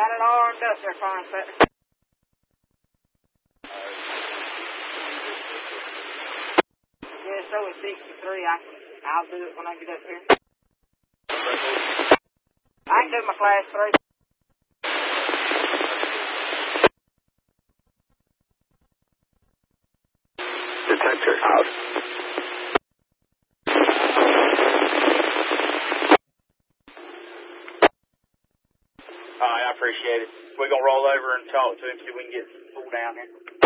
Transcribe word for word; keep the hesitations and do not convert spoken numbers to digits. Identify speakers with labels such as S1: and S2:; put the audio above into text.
S1: Got it all armed up there, fine, sir. Yeah, so is sixty-three. I can, I'll do it when I get up here. I can do my class three.
S2: Detector out.
S3: All right, I appreciate it. We're going to roll over and talk to him, see if we can get pulled down here.